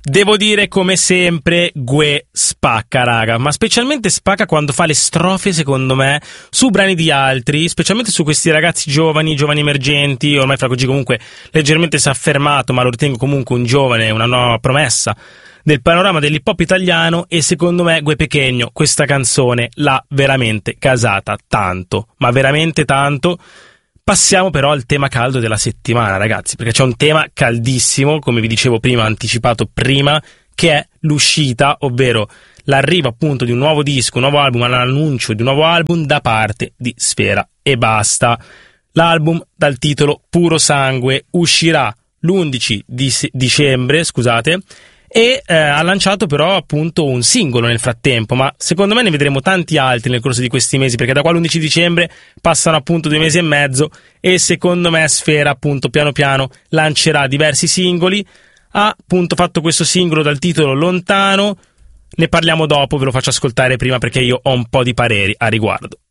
Devo dire, come sempre, Gue spacca, raga, ma specialmente spacca quando fa le strofe, secondo me, su brani di altri, specialmente su questi ragazzi giovani emergenti. Ormai Fragogi comunque leggermente si è affermato, ma lo ritengo comunque un giovane, una nuova promessa del panorama dell'hip hop italiano, e secondo me Gue Pequeno questa canzone l'ha veramente casata tanto, ma veramente tanto. Passiamo però al tema caldo della settimana, ragazzi, perché c'è un tema caldissimo, come vi dicevo prima, anticipato prima, che è l'uscita, ovvero l'arrivo appunto di un nuovo disco, un nuovo album, l'annuncio di un nuovo album da parte di Sfera Ebbasta. L'album dal titolo Puro Sangue uscirà l'11 dicembre, scusate, e ha lanciato però appunto un singolo nel frattempo, ma secondo me ne vedremo tanti altri nel corso di questi mesi, perché da qua all'11 dicembre passano appunto 2 mesi e mezzo, e secondo me Sfera appunto piano piano lancerà diversi singoli. Ha appunto fatto questo singolo dal titolo Lontano, ne parliamo dopo, ve lo faccio ascoltare prima perché io ho un po' di pareri a riguardo.